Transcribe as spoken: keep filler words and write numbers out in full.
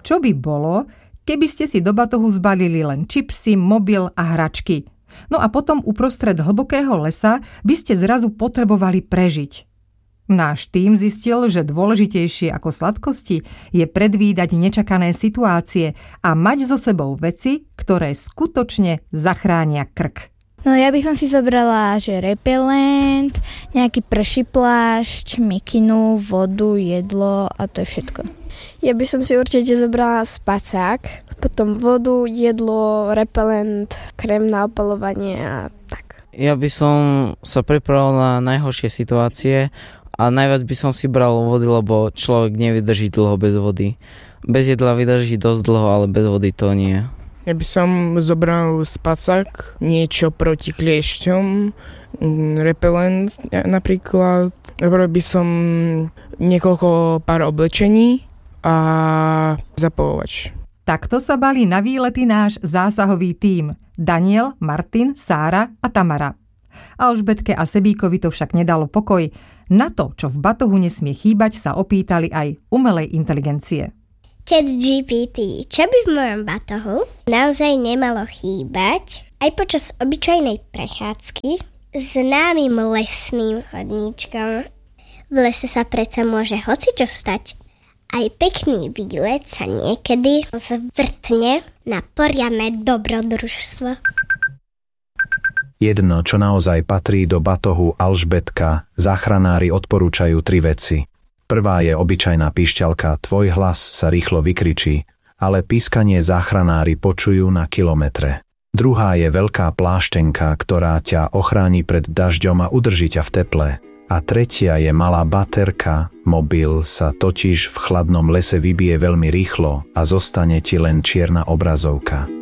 Čo by bolo, keby ste si do batohu zbalili len čipsy, mobil a hračky? No a potom uprostred hlbokého lesa by ste zrazu potrebovali prežiť. Náš tím zistil, že dôležitejšie ako sladkosti je predvídať nečakané situácie a mať so sebou veci, ktoré skutočne zachránia krk. No ja by som si zobrala, že repelent, nejaký prší plášť, mikinu, vodu, jedlo a to je všetko. Ja by som si určite zobrala spacák, potom vodu, jedlo, repelent, krém na opalovanie a tak. Ja by som sa pripravil na najhoršie situácie a najviac by som si bral vody, lebo človek nevydrží dlho bez vody. Bez jedla vydrží dosť dlho, ale bez vody to nie. Ja by som zobral spacák, niečo proti kliešťom, repelent napríklad. Zobral by som niekoľko pár oblečení a zapalovač. Takto sa balí na výlety náš zásahový tím. Daniel, Martin, Sára a Tamara. Alžbetke a Sebíkovi to však nedalo pokoj. Na to, čo v batohu nesmie chýbať, sa opýtali aj umelej inteligencie. ChatGPT, čo by v mojom batohu naozaj nemalo chýbať aj počas obyčajnej prechádzky známym lesným chodníčkom. V lese sa predsa môže hocičo stať. Aj pekný výlet sa niekedy zvrtne na poriadne dobrodružstvo. Jedno, čo naozaj patrí do batohu Alžbetka, záchranári odporúčajú tri veci. Prvá je obyčajná píšťalka, tvoj hlas sa rýchlo vykričí, ale pískanie záchranári počujú na kilometre. Druhá je veľká pláštenka, ktorá ťa ochráni pred dažďom a udrží ťa v teple. A tretia je malá baterka, mobil sa totiž v chladnom lese vybije veľmi rýchlo a zostane ti len čierna obrazovka.